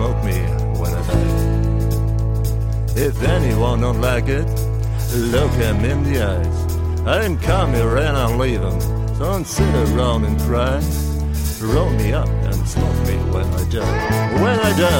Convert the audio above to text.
smoke me when I die. If anyone don't like it, look him in the eyes. I ain't come here and I'm leaving, so don't sit around and cry. Roll me up and smoke me when I die. When I die.